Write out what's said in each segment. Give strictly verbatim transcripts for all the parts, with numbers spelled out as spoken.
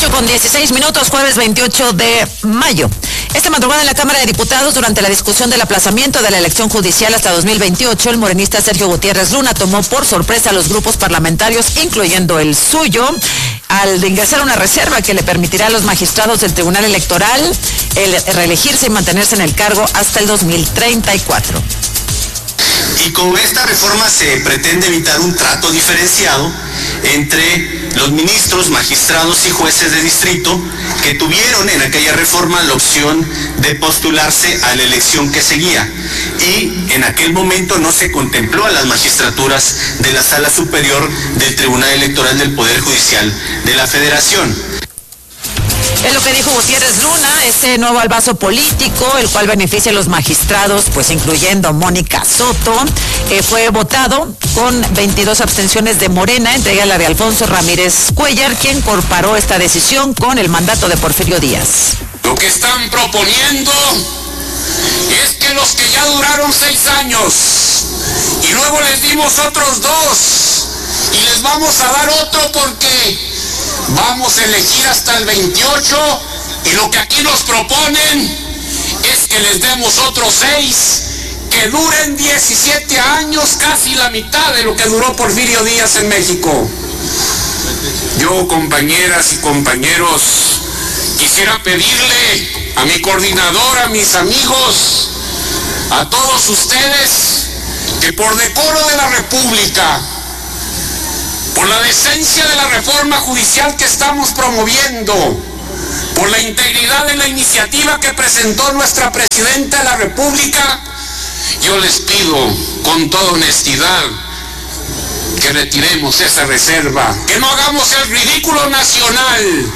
ocho con dieciséis minutos, jueves veintiocho de mayo. Esta madrugada en la Cámara de Diputados, durante la discusión del aplazamiento de la elección judicial hasta dos mil veintiocho, el morenista Sergio Gutiérrez Luna tomó por sorpresa a los grupos parlamentarios, incluyendo el suyo, al ingresar una reserva que le permitirá a los magistrados del Tribunal Electoral el reelegirse y mantenerse en el cargo hasta el dos mil treinta y cuatro. Y con esta reforma se pretende evitar un trato diferenciado entre los ministros, magistrados y jueces de distrito que tuvieron en aquella reforma la opción de postularse a la elección que seguía. Y en aquel momento no se contempló a las magistraturas de la Sala Superior del Tribunal Electoral del Poder Judicial de la Federación. Es lo que dijo Gutiérrez Luna, este nuevo albazo político, el cual beneficia a los magistrados, pues incluyendo Mónica Soto, eh, fue votado con veintidós abstenciones de Morena, entre la de Alfonso Ramírez Cuellar, quien comparó esta decisión con el mandato de Porfirio Díaz. Lo que están proponiendo es que los que ya duraron seis años y luego les dimos otros dos y les vamos a dar otro porque vamos a elegir hasta el veintiocho y lo que aquí nos proponen es que les demos otros seis que duren diecisiete años, casi la mitad de lo que duró Porfirio Díaz en México. Yo, compañeras y compañeros, quisiera pedirle a mi coordinador, a mis amigos, a todos ustedes, que por decoro de la República, por la decencia de la reforma judicial que estamos promoviendo, por la integridad de la iniciativa que presentó nuestra Presidenta de la República, yo les pido con toda honestidad que retiremos esa reserva, que no hagamos el ridículo nacional.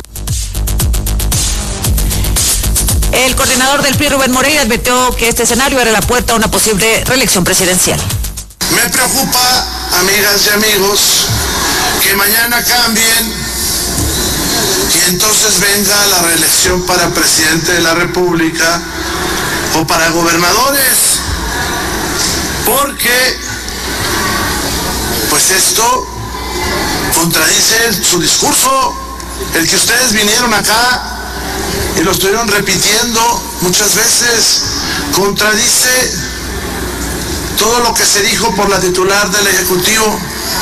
El coordinador del P R I, Rubén Moreira, advirtió que este escenario era la puerta a una posible reelección presidencial. Me preocupa, amigas y amigos, que mañana cambien y entonces venga la reelección para presidente de la República o para gobernadores, porque pues esto contradice su discurso, el que ustedes vinieron acá y lo estuvieron repitiendo muchas veces, contradice todo lo que se dijo por la titular del Ejecutivo.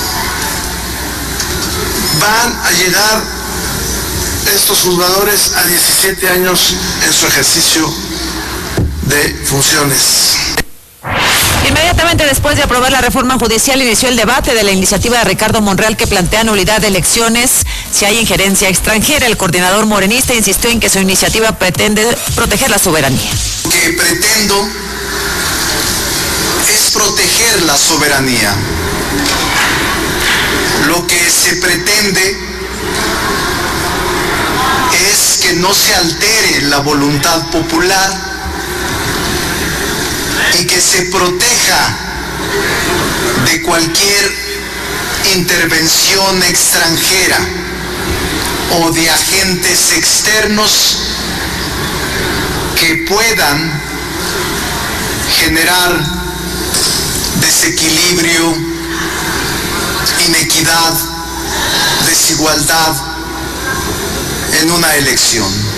Van a llegar estos juzgadores a diecisiete años en su ejercicio de funciones. Inmediatamente después de aprobar la reforma judicial, inició el debate de la iniciativa de Ricardo Monreal que plantea nulidad de elecciones si hay injerencia extranjera. El coordinador morenista insistió en que su iniciativa pretende proteger la soberanía. Lo que pretendo es proteger la soberanía. Lo que se pretende es que no se altere la voluntad popular y que se proteja de cualquier intervención extranjera o de agentes externos que puedan generar desequilibrio, inequidad, desigualdad en una elección.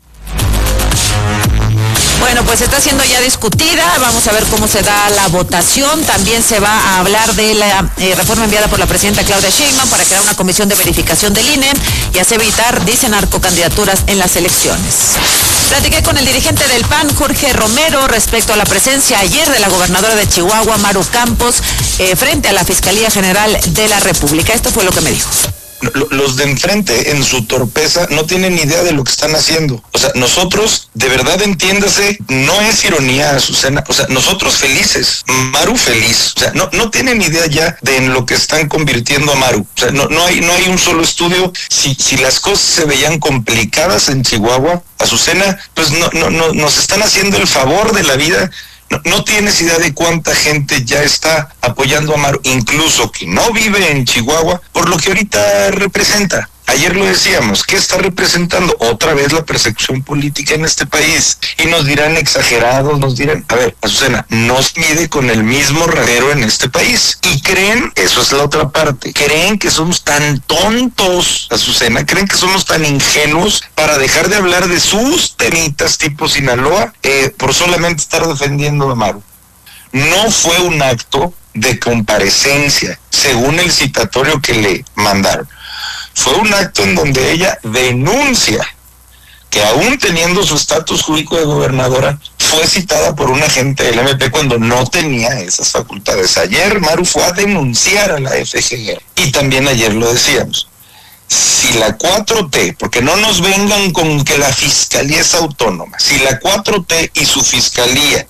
Bueno, pues está siendo ya discutida, vamos a ver cómo se da la votación. También se va a hablar de la eh, reforma enviada por la presidenta Claudia Sheinbaum para crear una comisión de verificación del I N E y así evitar, dicen, narcocandidaturas en las elecciones. Platiqué con el dirigente del P A N, Jorge Romero, respecto a la presencia ayer de la gobernadora de Chihuahua, Maru Campos, eh, frente a la Fiscalía General de la República. Esto fue lo que me dijo. Los de enfrente, en su torpeza, no tienen ni idea de lo que están haciendo. O sea, nosotros, de verdad, entiéndase, no es ironía, Azucena. O sea, nosotros felices, Maru feliz. O sea, no, no tienen idea ya de en lo que están convirtiendo a Maru. O sea, no, no hay, no hay un solo estudio. Si, si las cosas se veían complicadas en Chihuahua, Azucena, pues no, no, no, nos están haciendo el favor de la vida. No, no tienes idea de cuánta gente ya está apoyando a Maru, incluso que no vive en Chihuahua, por lo que ahorita representa. Ayer lo decíamos, ¿qué está representando? Otra vez la persecución política en este país. Y nos dirán exagerados, nos dirán, a ver, Azucena, no se mide con el mismo radero en este país. Y creen, eso es la otra parte, creen que somos tan tontos, Azucena, creen que somos tan ingenuos para dejar de hablar de sus temitas tipo Sinaloa eh, por solamente estar defendiendo a Maru. No fue un acto de comparecencia, según el citatorio que le mandaron. Fue un acto en donde ella denuncia que aún teniendo su estatus jurídico de gobernadora, fue citada por un agente del M P cuando no tenía esas facultades. Ayer Maru fue a denunciar a la F G R. Y también ayer lo decíamos. Si la cuatro T, porque no nos vengan con que la fiscalía es autónoma, si la cuatro T y su fiscalía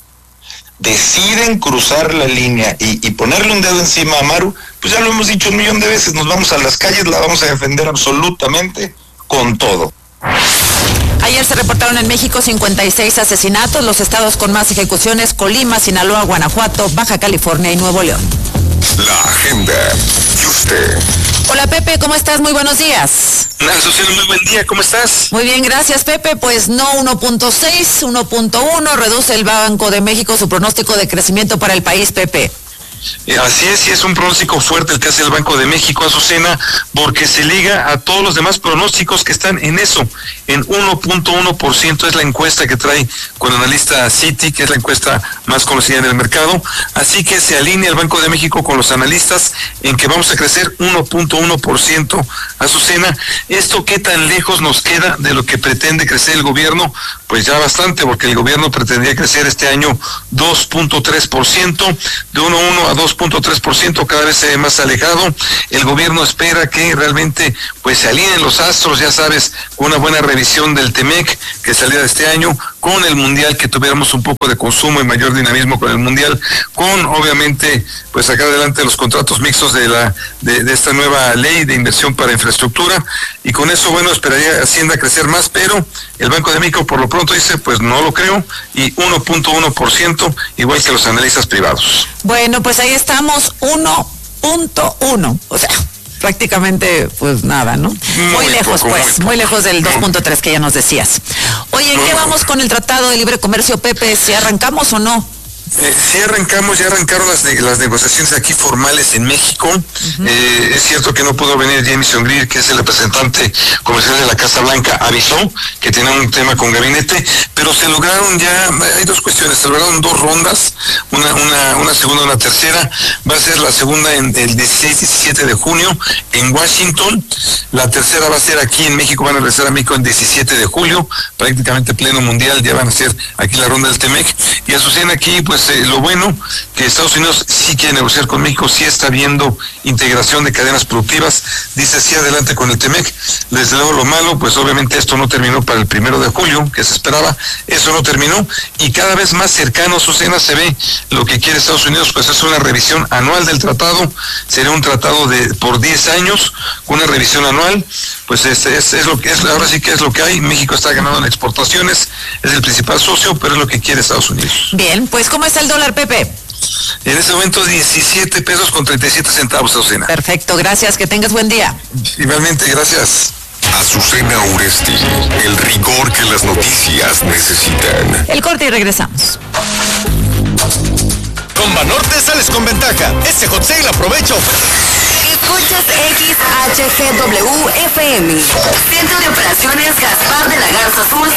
deciden cruzar la línea y, y ponerle un dedo encima a Maru, pues ya lo hemos dicho un millón de veces, nos vamos a las calles, la vamos a defender absolutamente con todo. Ayer se reportaron en México cincuenta y seis asesinatos, los estados con más ejecuciones: Colima, Sinaloa, Guanajuato, Baja California y Nuevo León. La agenda y usted. Hola Pepe, ¿cómo estás? Muy buenos días. Hola Azucena, muy buen día, ¿cómo estás? Muy bien, gracias Pepe. Pues no uno punto seis, uno punto uno, reduce el Banco de México su pronóstico de crecimiento para el país, Pepe. Así es, y es un pronóstico fuerte el que hace el Banco de México, Azucena, porque se liga a todos los demás pronósticos que están en eso, en uno punto uno por ciento es la encuesta que trae con el analista Citi, que es la encuesta más conocida en el mercado, así que se alinea el Banco de México con los analistas en que vamos a crecer uno punto uno por ciento, Azucena. ¿Esto qué tan lejos nos queda de lo que pretende crecer el gobierno? Pues ya bastante, porque el gobierno pretendía crecer este año dos punto tres por ciento, de uno punto uno a dos punto tres por ciento, cada vez se ve más alejado. El gobierno espera que realmente pues se alineen los astros, ya sabes, con una buena revisión del TEMEC que saliera este año, con el Mundial, que tuviéramos un poco de consumo y mayor dinamismo con el Mundial, con obviamente pues sacar adelante los contratos mixtos de la de, de esta nueva ley de inversión para infraestructura, y con eso, bueno, esperaría Hacienda crecer más, pero el Banco de México por lo pronto dice, pues no lo creo, y uno punto uno por ciento, igual que los analistas privados. Bueno, pues ahí estamos, uno punto uno, o sea, prácticamente pues nada, ¿no? Muy, muy lejos, poco, pues, muy, muy lejos del dos punto tres que ya nos decías. Oye, ¿en qué vamos con el Tratado de Libre Comercio, Pepe? ¿Si arrancamos o no? Eh, sí arrancamos, ya arrancaron las, de, las negociaciones aquí formales en México. Uh-huh. Eh, es cierto que no pudo venir Jamieson Greer, que es el representante comercial de la Casa Blanca, avisó que tenía un tema con gabinete, pero se lograron ya, hay dos cuestiones, se lograron dos rondas, una una una segunda y una tercera. Va a ser la segunda en el dieciséis y diecisiete de junio en Washington, la tercera va a ser aquí en México, van a regresar a México en diecisiete de julio, prácticamente pleno mundial, ya van a ser aquí la ronda del TEMEC, y Azucena aquí, pues eh, lo bueno, que Estados Unidos sí quiere negociar con México, sí está viendo integración de cadenas productivas, dice sí adelante con el TEMEC. Desde luego lo malo, pues obviamente esto no terminó para el primero de julio, que se esperaba, eso no terminó, y cada vez más cercano, Azucena, se ve lo que quiere Estados Unidos, pues es una revisión anual del tratado, sería un tratado de por diez años, con una revisión anual, pues es, es, es lo que es, ahora sí que es lo que hay. México está ganando en exportaciones, es el principal socio, pero es lo que quiere Estados Unidos. Bien, pues ¿cómo está el dólar, Pepe? En este momento diecisiete pesos con treinta y siete centavos, Azucena. Perfecto, gracias, que tengas buen día. Igualmente, gracias. Azucena Uresti, el rigor que las noticias necesitan. El corte y regresamos. Con Banorte sales con ventaja. Este hot sale aprovecho. Escuchas X H G W F M. Centro de Operaciones Gaspar de la Garza Azul,